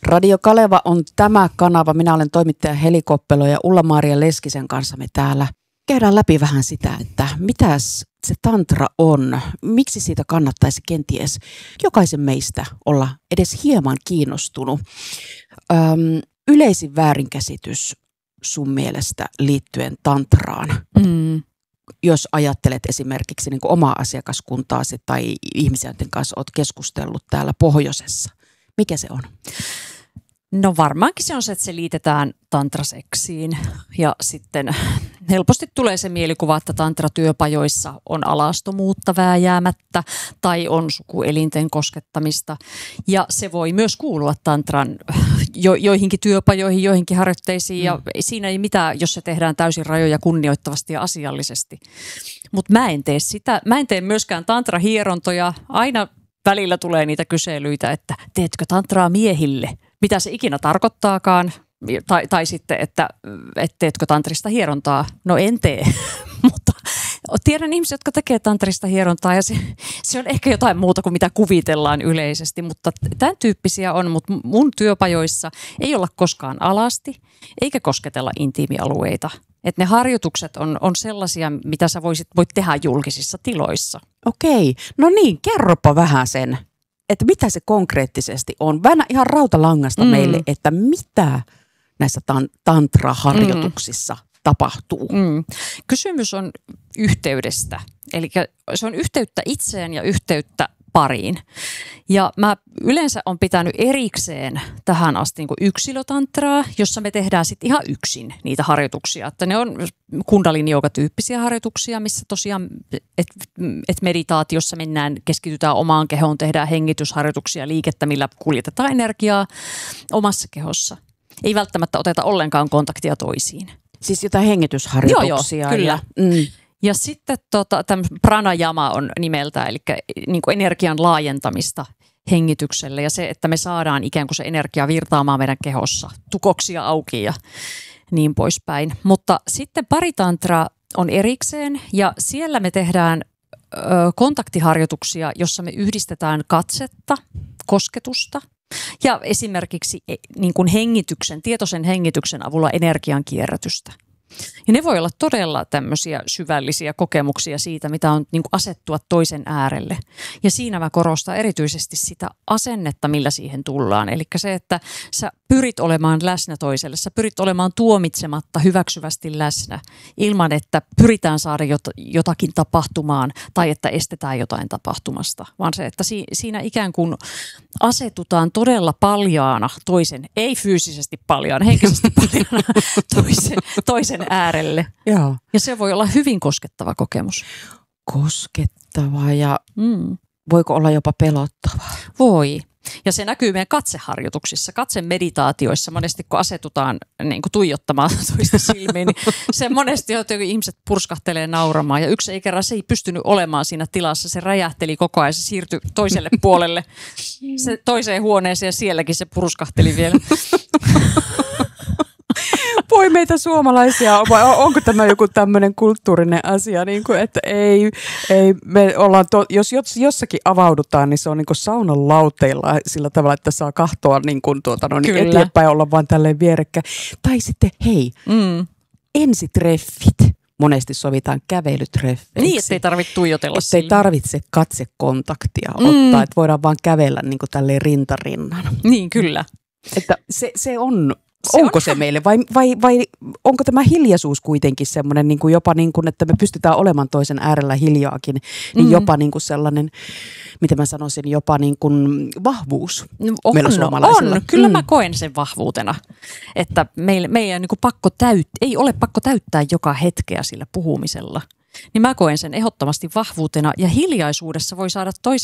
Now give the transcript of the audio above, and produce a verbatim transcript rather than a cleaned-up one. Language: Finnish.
Radio Kaleva on tämä kanava. Minä olen toimittaja Heli Koppelo ja Ulla-Maria Leskisen kanssa me täällä käydään läpi vähän sitä, että mitäs se tantra on. Miksi siitä kannattaisi kenties jokaisen meistä olla edes hieman kiinnostunut. Öm, yleisin väärinkäsitys sun mielestä liittyen tantraan, mm. jos ajattelet esimerkiksi niin kuin omaa asiakaskuntaasi tai ihmisiä, joiden kanssa olet keskustellut täällä pohjoisessa. Mikä se on? No varmaankin se on se, että se liitetään tantraseksiin ja sitten helposti tulee se mielikuva, että tantratyöpajoissa on alastomuutta vääjäämättä tai on sukuelinten koskettamista ja se voi myös kuulua tantran jo, joihinkin työpajoihin, joihinkin harjoitteisiin ja mm. siinä ei mitään, jos se tehdään täysin rajoja kunnioittavasti ja asiallisesti. Mutta mä en tee sitä, mä en tee myöskään tantrahierontoja, aina välillä tulee niitä kyselyitä, että teetkö tantraa miehille? Mitä se ikinä tarkoittaakaan, tai, tai sitten, että et teetkö tantrista hierontaa? No en tee, mutta tiedän ihmisiä, jotka tekee tantrista hierontaa ja se, se on ehkä jotain muuta kuin mitä kuvitellaan yleisesti, mutta tämän tyyppisiä on, mutta mun työpajoissa ei olla koskaan alasti eikä kosketella intiimialueita. Että ne harjoitukset on, on sellaisia, mitä sä voisit, voit tehdä julkisissa tiloissa. Okei, no niin, kerropa vähän sen. Että mitä se konkreettisesti on. Väännä ihan rautalangasta mm. meille, että mitä näissä tan- tantra-harjoituksissa mm. tapahtuu. Mm. Kysymys on yhteydestä. Eli se on yhteyttä itseen ja yhteyttä pariin. Ja mä yleensä on pitänyt erikseen tähän asti niin kuin yksilötantraa, jossa me tehdään sitten ihan yksin niitä harjoituksia. Että ne on kundalini-jooga-tyyppisiä harjoituksia, missä tosiaan, että et meditaatiossa mennään, keskitytään omaan kehoon, tehdään hengitysharjoituksia, liikettä, millä kuljetetaan energiaa omassa kehossa. Ei välttämättä oteta ollenkaan kontaktia toisiin. Siis jotain hengitysharjoituksia. Joo, joo, kyllä. Ja, mm. Ja sitten tota, pranajama on nimeltä, eli niin kuin energian laajentamista hengitykselle ja se, että me saadaan ikään kuin se energia virtaamaan meidän kehossa, tukoksia auki ja niin poispäin. Mutta sitten paritantra on erikseen ja siellä me tehdään ö, kontaktiharjoituksia, jossa me yhdistetään katsetta, kosketusta ja esimerkiksi niin kuin hengityksen, tietoisen hengityksen avulla energian kierrätystä. Ja ne voi olla todella tämmöisiä syvällisiä kokemuksia siitä, mitä on niin kuin asettua toisen äärelle. Ja siinä mä korostan erityisesti sitä asennetta, millä siihen tullaan. Eli se, että sä pyrit olemaan läsnä toiselle, sä pyrit olemaan tuomitsematta hyväksyvästi läsnä ilman, että pyritään saada jotakin tapahtumaan tai että estetään jotain tapahtumasta. Vaan se, että siinä ikään kuin asetutaan todella paljaana toisen, ei fyysisesti paljaana, henkisesti paljaana toisen, toisen äärelle. Joo. Ja se voi olla hyvin koskettava kokemus. Koskettava ja mm. voiko olla jopa pelottava? Voi. Ja se näkyy meidän katseharjoituksissa, katsemeditaatioissa. Monesti kun asetutaan niin kuin tuijottamaan toista silmiin, niin se monesti ihmiset purskahtelee nauramaan. Ja yksi ei kerran, se ei pystynyt olemaan siinä tilassa. Se räjähteli koko ajan, se siirtyi toiselle puolelle, se toiseen huoneeseen ja sielläkin se purskahteli vielä. Voi meitä suomalaisia, vai onko tämä joku tämmöinen kulttuurinen asia, niin kuin, että ei, ei me ollaan, to, jos jossakin avaudutaan, niin se on niin kuin saunan lauteilla sillä tavalla, että saa kahtoa niin kuin, tuota, no, niin eteenpäin olla vaan tälleen vierekkäin. Tai sitten hei, mm. ensitreffit. Monesti sovitaan kävelytreffeiksi. Niin, ettei tarvitse tuijotella Että ei tarvitse katsekontaktia mm. ottaa, että voidaan vaan kävellä niin kuin tälleen rintarinnan. Niin, kyllä. Että se, se on... Se onko on se meille vai, vai, vai onko tämä hiljaisuus kuitenkin semmoinen niin kuin jopa niin kuin, että me pystytään olemaan toisen äärellä hiljaakin, niin mm. jopa niin kuin sellainen, miten mä sanoisin, jopa niin kuin vahvuus on, meillä suomalaisilla. On, kyllä mm. mä koen sen vahvuutena, että meillä, meidän niin kuin pakko täyt, ei ole pakko täyttää joka hetkeä sillä puhumisella. Niin mä koen sen ehdottomasti vahvuutena ja hiljaisuudessa voi saada toisen